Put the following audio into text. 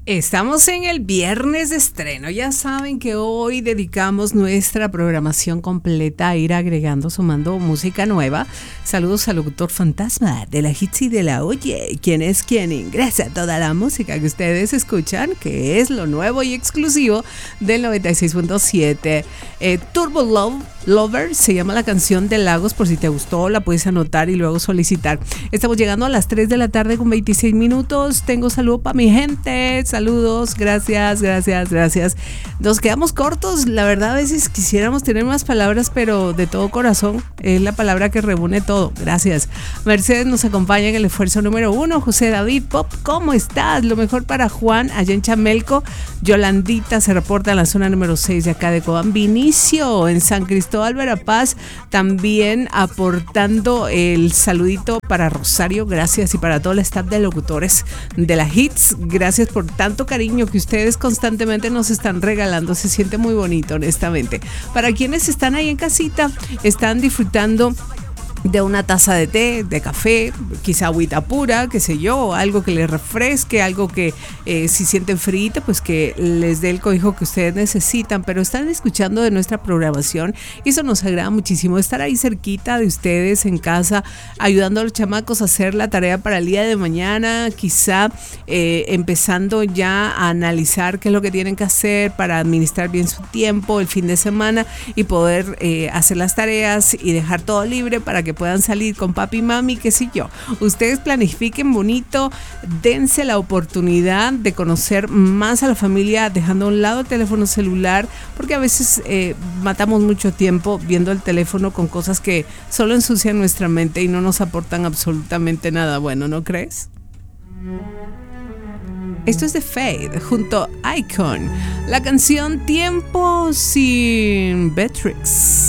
Estamos en el viernes de estreno. Ya saben que hoy dedicamos nuestra programación completa a ir agregando, sumando música nueva. Saludos al locutor fantasma de la Hits y de la Oye, quien es quien ingresa toda la música que ustedes escuchan, que es lo nuevo y exclusivo del 96.7. Turbo Lover se llama la canción de Lagos. Por si te gustó, la puedes anotar y luego solicitar. Estamos llegando a las 3 de la tarde con 26 minutos. Tengo saludo para mi gente. Saludos, gracias. Nos quedamos cortos, la verdad a veces quisiéramos tener más palabras, pero de todo corazón es la palabra que reúne todo. Gracias. Mercedes nos acompaña en el esfuerzo número 1. José David Pop, ¿cómo estás? Lo mejor para Juan allá en Chamelco. Yolandita se reporta en la zona número 6 de acá de Cobán. Vinicio en San Cristóbal, Verapaz, también aportando el saludito para Rosario, gracias, y para todo el staff de locutores de la Hits. Gracias por tanto cariño que ustedes constantemente nos están regalando. Se siente muy bonito, honestamente. Para quienes están ahí en casita, están disfrutando de una taza de té, de café, quizá agüita pura, qué sé yo, algo que les refresque, algo que si sienten frío, pues que les dé el cobijo que ustedes necesitan, pero están escuchando de nuestra programación y eso nos agrada muchísimo, estar ahí cerquita de ustedes en casa, ayudando a los chamacos a hacer la tarea para el día de mañana, quizá empezando ya a analizar qué es lo que tienen que hacer para administrar bien su tiempo el fin de semana y poder hacer las tareas y dejar todo libre para que puedan salir con papi y mami, qué sé yo. Ustedes planifiquen bonito, dense la oportunidad de conocer más a la familia, dejando a un lado el teléfono celular, porque a veces matamos mucho tiempo viendo el teléfono con cosas que solo ensucian nuestra mente y no nos aportan absolutamente nada bueno, ¿no crees? Esto es de Fade junto a Icon, la canción Tiempo sin Beatrix.